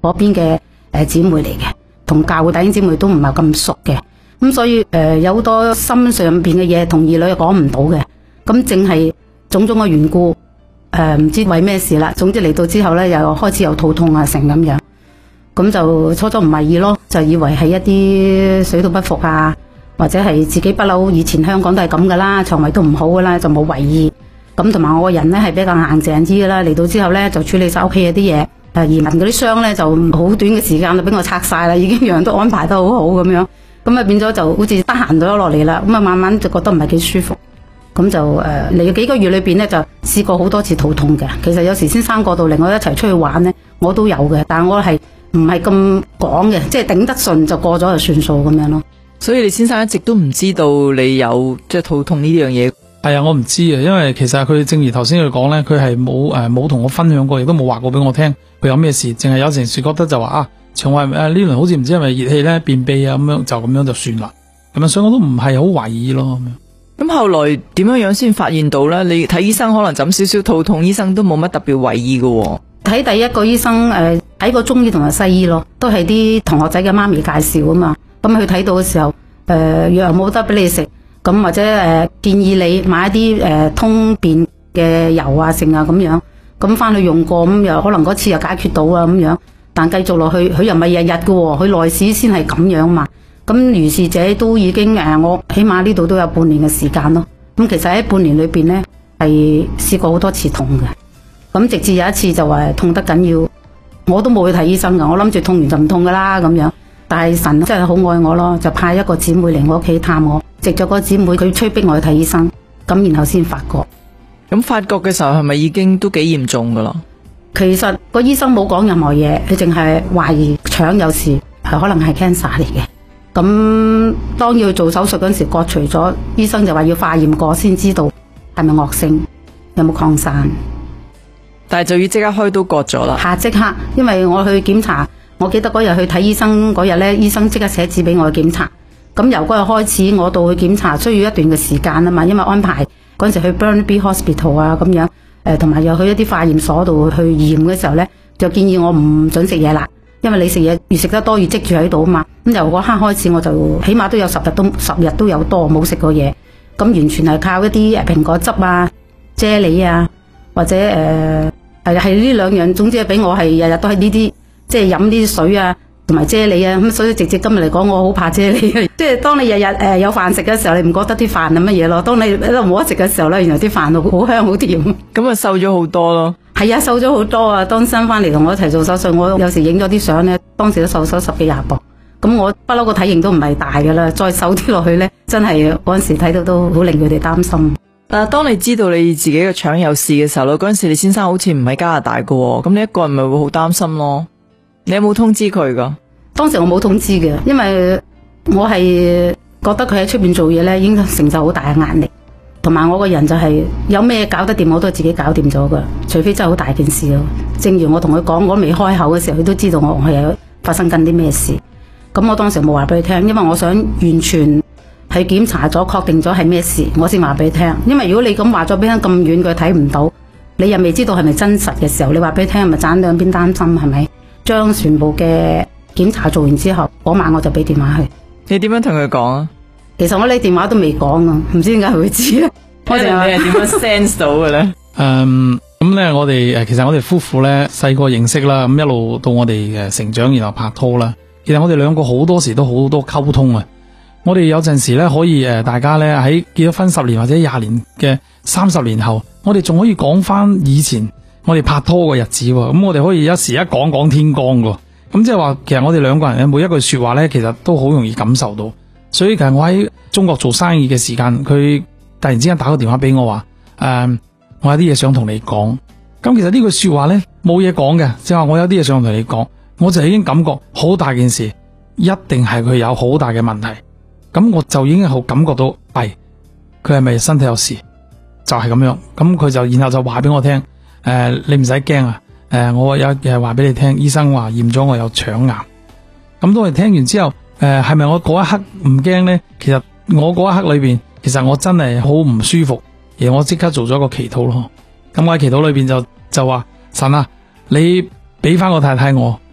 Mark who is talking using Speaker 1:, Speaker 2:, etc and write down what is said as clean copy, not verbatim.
Speaker 1: 嗰邊嘅姊妹嚟嘅，同教會弟兄姊妹都唔係咁熟嘅，咁所以有好多心上邊嘅嘢同兒女講唔到嘅，咁淨係種種嘅緣故，唔知為咩事啦。總之嚟到之後咧，又開始有肚痛啊，成咁樣，咁就初初唔係意咯，就以為係一啲水土不服啊，或者係自己不嬲以前香港都係咁噶啦，腸胃都唔好噶啦，就冇為意。咁同埋我個人咧係比較硬淨啲噶啦，嚟到之後咧就處理晒屋企嘅啲嘢，移民嗰啲箱咧就好短嘅時間就俾我拆晒啦，已經樣樣都安排得好好咁樣，咁啊變咗就好似得閒咗落嚟啦，咁啊慢慢就覺得唔係幾舒服，咁就嚟幾個月裏邊咧就試過好多次肚痛嘅。其實有時先生過到嚟我一齊出去玩咧，我都有嘅，但係我係唔係咁講嘅，即係頂得順就過咗就算數咁樣咯。
Speaker 2: 所以你先生一直都唔知道你有即係肚痛呢樣嘢。
Speaker 3: 係啊，我唔知啊，因為其實佢正如頭先佢講咧，佢係冇同我分享過，亦都冇話過俾我聽佢有咩事，淨係有陣時覺得就話腸胃呢輪好似唔知係咪熱氣咧便秘啊咁樣，就咁樣就算啦，咁樣所以我都唔係好懷疑咯咁樣。
Speaker 2: 咁後來點樣先發現到咧？你睇醫生可能就咁少少肚痛，醫生都冇乜特別為意嘅。
Speaker 1: 睇第一個醫生睇過中醫同埋西醫咯，都係啲同學仔嘅媽咪介紹啊嘛。咁佢睇到嘅時候，藥冇得俾你食。咁或者建議你買一啲通便嘅油啊剩啊咁樣，咁翻去用過，咁又可能嗰次又解決到啊咁樣，但繼續落去佢又唔係日日嘅喎，佢內史先係咁樣嘛。咁如是者都已經我起碼呢度都有半年嘅時間咯。咁其實喺半年裏邊咧係試過好多次痛嘅，咁直至有一次就話痛得緊要，我都冇去睇醫生噶，我諗住痛完就唔痛噶啦咁樣。但係神真係好愛我咯，就派一個姊妹嚟我屋企探我。直咗個姊妹，佢催逼我去睇醫生，咁然後先發覺。
Speaker 2: 咁發覺嘅時候係咪已經都幾嚴重噶啦？
Speaker 1: 其實個醫生冇講任何嘢，佢淨係懷疑腸有事，可能係 cancer 嚟嘅。咁當要做手術嗰陣時，割除咗，醫生就話要化驗過先知道係咪惡性，有冇擴散。
Speaker 2: 但係就要即刻開刀割咗啦。
Speaker 1: 即刻，因為我去檢查，我記得嗰日去睇醫生嗰日咧，醫生即刻寫紙俾我去檢查。咁由嗰日開始，我到去檢查需要一段嘅時間啊嘛，因為安排嗰陣時去 Burnaby Hospital 啊咁樣，同埋又去一啲化驗所度去驗嘅時候咧，就建議我唔准食嘢啦，因為你食嘢越食得多越積住喺度啊嘛。咁由嗰刻開始，我就起碼都有10日都有多冇食過嘢，咁完全係靠一啲蘋果汁啊、啫喱啊，或者係呢兩樣，總之係俾我係日日都係呢啲，即係飲呢啲水啊。同埋啫喱啊，咁所以直接今日嚟講，我好怕啫喱。即係當你日日有飯食嘅時候，你唔覺得啲飯係乜嘢咯？當你喺度冇得食嘅時候咧，原來啲飯好香好甜。
Speaker 2: 咁啊瘦咗好多咯。係
Speaker 1: 啊，瘦咗好多啊！當新翻嚟同我一齊做手術，我有時影咗啲相咧，當時都瘦咗10幾20磅。咁我不嬲個體型都唔係大噶啦，再瘦啲落去咧，真係嗰陣時睇到都好令佢哋擔心。
Speaker 2: 當你知道你自己嘅腸有事嘅時候，嗰陣時你先生好似唔喺加拿大噶，咁你一個人咪會好擔心咯。你有冇通知佢噶？
Speaker 1: 當時我冇通知嘅，因為我係覺得佢喺出邊做嘢咧，已經承受好大嘅壓力，同埋我個人就係有咩搞得掂，我都係自己搞掂咗噶，除非真係好大件事咯。正如我同佢講，我未開口嘅時候，佢都知道我係有發生緊啲咩事。咁我當時冇話俾佢聽，因為我想完全係檢查咗，確定咗係咩事，我先話俾佢聽。因為如果你咁話咗俾佢咁遠，佢睇唔到，你又未知道係咪真實嘅時候，你話俾佢聽，係咪盞兩邊擔心？係咪？將全部嘅檢查做完之後，嗰晚我就俾電話佢。
Speaker 2: 你點樣同佢講啊？
Speaker 1: 其實我呢電話都未講啊，唔知點解佢會知啊。
Speaker 2: 我哋你係點樣 sense 到嘅咧？
Speaker 3: 咁咧，我哋其實我哋夫婦咧細個認識啦，咁一路到我哋嘅成長，然後拍拖啦。其實我哋兩個好多時都好多溝通啊。我哋有陣時咧可以大家咧喺結咗婚10年或者20年嘅30年後，我哋仲可以講翻以前我哋拍拖嘅日子，咁我哋可以一時一講天光噶，咁即係話其實我哋兩個人嘅每一句說話咧，其實都好容易感受到。所以其實我喺中國做生意嘅時間，佢突然之間打個電話俾我話，我有啲嘢想同你講。咁其實呢句說話咧冇嘢講嘅，即係話我有啲嘢想同你講，我就已經感覺好大件事，一定係佢有好大嘅問題。咁我就已經好感覺到，佢係咪身體有事？就係咁樣。咁佢就然後就話俾我聽。你唔使驚啊！我有嘢話俾你聽，醫生話驗咗我有腸癌。咁當我聽完之後，係咪我嗰一刻唔驚呢？其實我嗰一刻裏邊，其實我真係好唔舒服，而我即刻做咗個祈禱咯。咁我喺祈禱裏邊就話神啊，你俾翻個太太我，